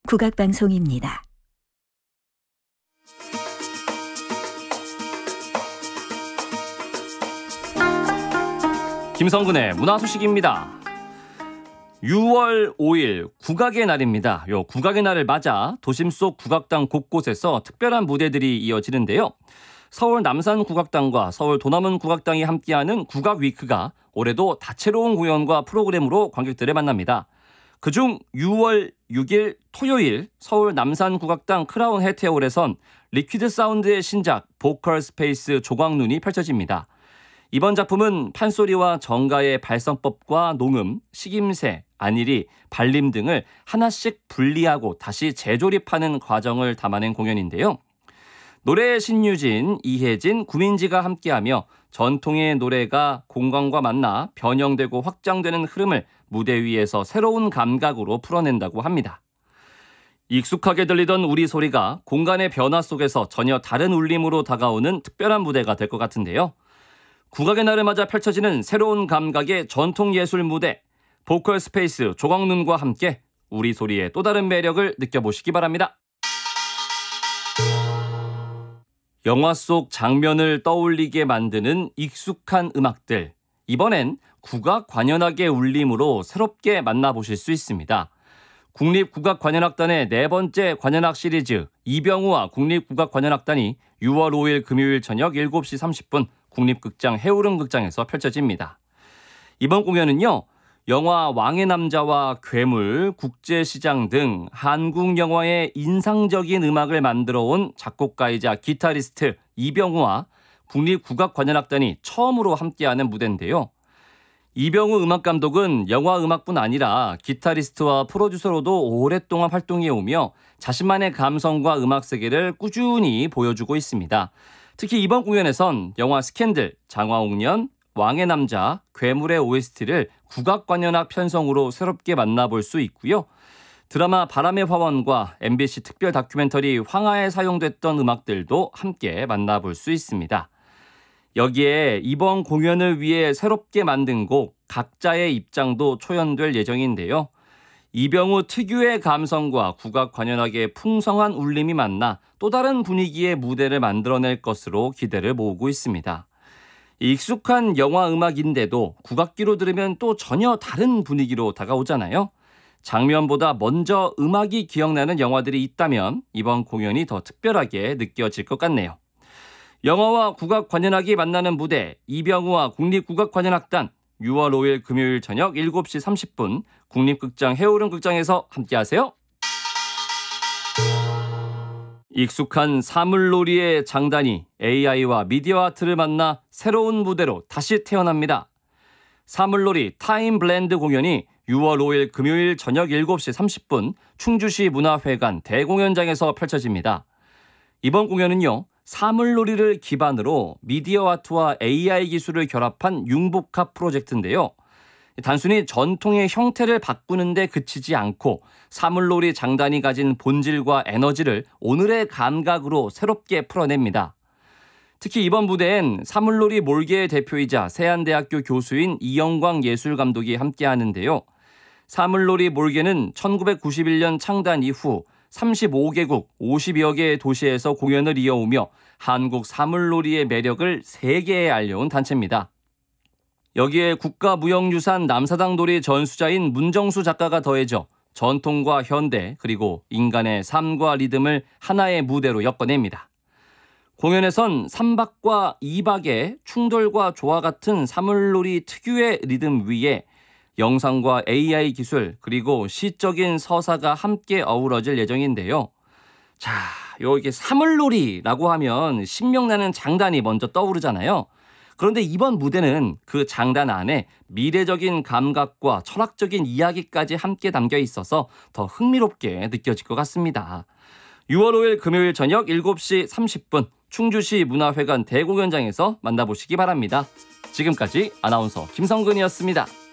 국악방송입니다. 김성근의 문화소식입니다. 6월 5일 국악의 날입니다. 요 국악의 날을 맞아 도심 속 국악당 곳곳에서 특별한 무대들이 이어지는데요. 서울 남산국악당과 서울 도남원 국악당이 함께하는 국악위크가 올해도 다채로운 공연과 프로그램으로 관객들을 만납니다. 그중 6월 6일 토요일 서울 남산국악당 크라운 해태홀에선 리퀴드 사운드의 신작 보컬 스페이스 조광눈이 펼쳐집니다. 이번 작품은 판소리와 정가의 발성법과 녹음, 식임새, 안일이, 발림 등을 하나씩 분리하고 다시 재조립하는 과정을 담아낸 공연인데요. 노래의 신유진, 이혜진, 구민지가 함께하며 전통의 노래가 공간과 만나 변형되고 확장되는 흐름을 무대 위에서 새로운 감각으로 풀어낸다고 합니다. 익숙하게 들리던 우리 소리가 공간의 변화 속에서 전혀 다른 울림으로 다가오는 특별한 무대가 될 것 같은데요. 국악의 날을 맞아 펼쳐지는 새로운 감각의 전통예술 무대, 보컬 스페이스 조광눈과 함께 우리 소리의 또 다른 매력을 느껴보시기 바랍니다. 영화 속 장면을 떠올리게 만드는 익숙한 음악들. 이번엔 국악 관현악의 울림으로 새롭게 만나보실 수 있습니다. 국립국악관현악단의 네 번째 관현악 시리즈 이병우와 국립국악관현악단이 6월 5일 금요일 저녁 7시 30분 국립극장 해오름극장에서 펼쳐집니다. 이번 공연은요. 영화 왕의 남자와 괴물, 국제시장 등 한국 영화의 인상적인 음악을 만들어온 작곡가이자 기타리스트 이병우와 국립국악관현악단이 처음으로 함께하는 무대인데요. 이병우 음악감독은 영화 음악뿐 아니라 기타리스트와 프로듀서로도 오랫동안 활동해오며 자신만의 감성과 음악 세계를 꾸준히 보여주고 있습니다. 특히 이번 공연에선 영화 스캔들, 장화홍련, 왕의 남자, 괴물의 OST를 국악관현악 편성으로 새롭게 만나볼 수 있고요. 드라마 바람의 화원과 MBC 특별 다큐멘터리 황하에 사용됐던 음악들도 함께 만나볼 수 있습니다. 여기에 이번 공연을 위해 새롭게 만든 곡 각자의 입장도 초연될 예정인데요. 이병우 특유의 감성과 국악관현악의 풍성한 울림이 만나 또 다른 분위기의 무대를 만들어낼 것으로 기대를 모으고 있습니다. 익숙한 영화 음악인데도 국악기로 들으면 또 전혀 다른 분위기로 다가오잖아요. 장면보다 먼저 음악이 기억나는 영화들이 있다면 이번 공연이 더 특별하게 느껴질 것 같네요. 영화와 국악관현악이 만나는 무대 이병우와 국립국악관현악단 6월 5일 금요일 저녁 7시 30분 국립극장 해오름극장에서 함께하세요. 익숙한 사물놀이의 장단이 AI와 미디어 아트를 만나 새로운 무대로 다시 태어납니다. 사물놀이 타임 블렌드 공연이 6월 5일 금요일 저녁 7시 30분 충주시 문화회관 대공연장에서 펼쳐집니다. 이번 공연은요. 사물놀이를 기반으로 미디어 아트와 AI 기술을 결합한 융복합 프로젝트인데요. 단순히 전통의 형태를 바꾸는 데 그치지 않고 사물놀이 장단이 가진 본질과 에너지를 오늘의 감각으로 새롭게 풀어냅니다. 특히 이번 무대엔 사물놀이 몰개의 대표이자 세안대학교 교수인 이영광 예술감독이 함께하는데요. 사물놀이 몰개는 1991년 창단 이후 35개국 50여 개의 도시에서 공연을 이어오며 한국 사물놀이의 매력을 세계에 알려온 단체입니다. 여기에 국가무형유산 남사당놀이 전수자인 문정수 작가가 더해져 전통과 현대 그리고 인간의 삶과 리듬을 하나의 무대로 엮어냅니다. 공연에선 3박과 2박의 충돌과 조화 같은 사물놀이 특유의 리듬 위에 영상과 AI 기술 그리고 시적인 서사가 함께 어우러질 예정인데요. 자, 이게 사물놀이라고 하면 신명나는 장단이 먼저 떠오르잖아요. 그런데 이번 무대는 그 장단 안에 미래적인 감각과 철학적인 이야기까지 함께 담겨 있어서 더 흥미롭게 느껴질 것 같습니다. 6월 5일 금요일 저녁 7시 30분 충주시 문화회관 대공연장에서 만나보시기 바랍니다. 지금까지 아나운서 김성근이었습니다.